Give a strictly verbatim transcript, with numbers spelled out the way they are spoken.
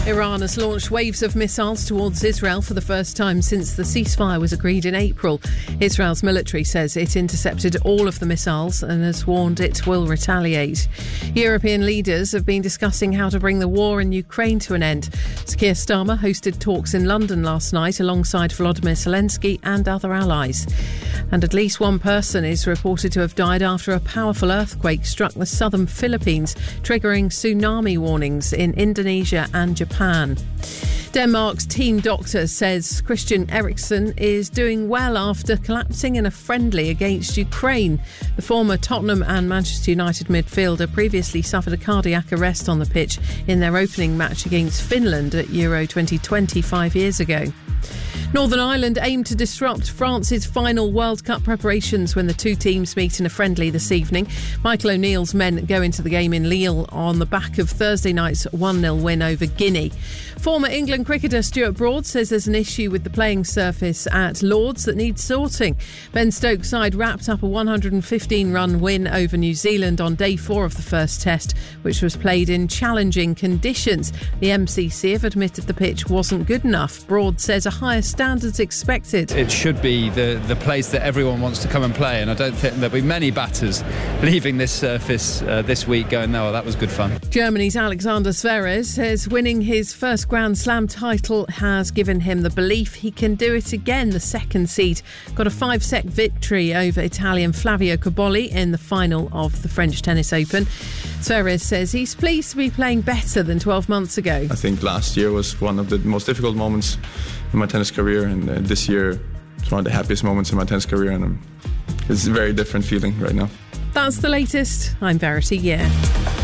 Iran has launched waves of missiles towards Israel for the first time since the ceasefire was agreed in April. Israel's military says it intercepted all of the missiles and has warned it will retaliate. European leaders have been discussing how to bring the war in Ukraine to an end. Keir Starmer hosted talks in London last night alongside Volodymyr Zelensky and other allies. And at least one person is reported to have died after a powerful earthquake struck the southern Philippines, triggering tsunami warnings in Indonesia and Japan. Denmark's team doctor says Christian Eriksen is doing well after collapsing in a friendly against Ukraine. The former Tottenham and Manchester United midfielder previously suffered a cardiac arrest on the pitch in their opening match against Finland at Euro twenty twenty five years ago. Northern Ireland aim to disrupt France's final World Cup preparations when the two teams meet in a friendly this evening. Michael O'Neill's men go into the game in Lille on the back of Thursday night's one nil win over Guinea. Former England cricketer Stuart Broad says there's an issue with the playing surface at Lords that needs sorting. Ben Stokes' side wrapped up a one hundred fifteen run win over New Zealand on day four of the first test, which was played in challenging conditions. The M C C have admitted the pitch wasn't good enough. Broad says a higher standards expected. It should be the, the place that everyone wants to come and play, and I don't think there'll be many batters leaving this surface uh, this week going, no, well, that was good fun. Germany's Alexander Zverev says winning his first Grand Slam title has given him the belief he can do it again. The second seed got a five-set victory over Italian Flavio Cobolli in the final of the French Tennis Open. Zverev says he's pleased to be playing better than twelve months ago. I think last year was one of the most difficult moments in my tennis career, and uh, this year it's one of the happiest moments in my tennis career, and um, it's a very different feeling right now. That's the latest. I'm Verity Year.